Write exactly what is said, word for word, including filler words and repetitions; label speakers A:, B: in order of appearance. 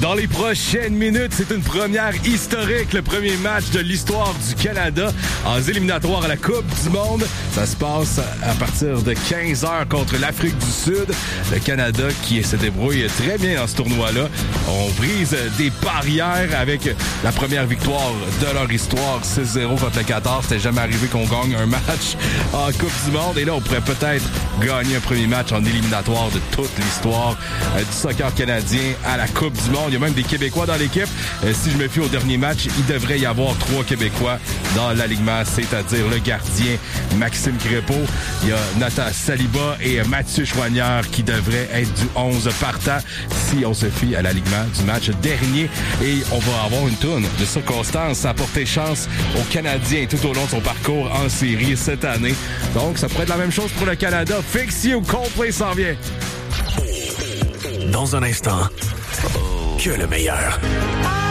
A: Dans les prochaines minutes, c'est une première historique, le premier match de l'histoire du Canada en éliminatoire à la Coupe du Monde. Ça se passe à partir de quinze heures contre l'Afrique du Sud. Le Canada qui se débrouille très bien dans ce tournoi-là. On brise des barrières avec la première victoire de leur histoire, six zéro contre le Qatar. C'était jamais arrivé qu'on gagne un match en Coupe du Monde. Et là, on pourrait peut-être gagner un premier match en éliminatoire de toute l'histoire euh, du soccer canadien à la Coupe du Monde. Il y a même des Québécois dans l'équipe. Euh, si je me fie au dernier match, il devrait y avoir trois Québécois dans l'alignement, c'est-à-dire le gardien Maxime Crépeau. Il y a Nathan Saliba et Mathieu Choignard qui devraient être du onze partant si on se fie à l'alignement du match dernier. Et on va avoir une tourne de circonstances à porter chance aux Canadiens tout au long de son parcours en série cette année. Donc, ça pourrait être la même chose pour le Canada. Fix You, Coldplay s'en vient.
B: Dans un instant, que le meilleur.